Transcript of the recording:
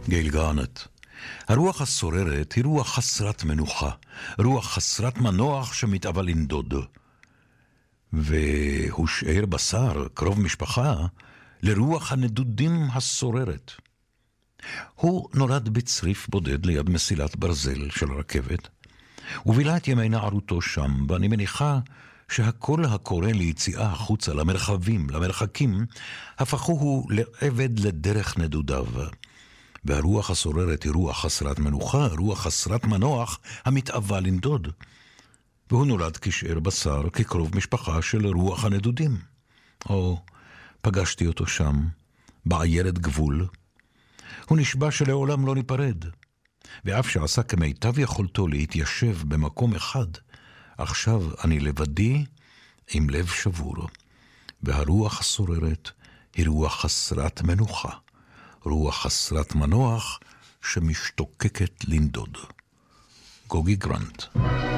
גייל גרנט. הרוח הסוררת היא רוח חסרת מנוחה, רוח חסרת מנוח שמתאווה לנדוד. והוא שאר בשר, קרוב משפחה, לרוח הנדודים הסוררת. הוא נולד בצריף בודד ליד מסילת ברזל של רכבת, ובילה את ימי נערותו שם, ואני מניחה שהקול הקורא ליציאה החוצה למרחבים, למרחקים, הפכו הוא לעבד לדרך נדודיו. והרוח הסוררת היא רוח חסרת מנוחה, רוח חסרת מנוח המתאווה לנדוד. והוא נולד כשאר בשר, כקרוב משפחה של רוח הנדודים. פגשתי אותו שם, בעיירת גבול. הוא נשבע שלעולם לא ניפרד, ואף שעשה כמיטב יכולתו להתיישב במקום אחד, עכשיו אני לבדי עם לב שבור, והרוח הסוררת היא רוח חסרת מנוחה, רוח חסרת מנוח שמשתוקקת לנדוד. גוגי גרנט.